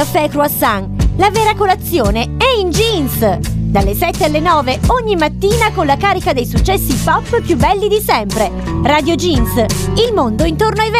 Caffè Croissant, la vera colazione è in jeans! Dalle 7 alle 9 ogni mattina con la carica dei successi pop più belli di sempre. Radio Jeans, il mondo intorno ai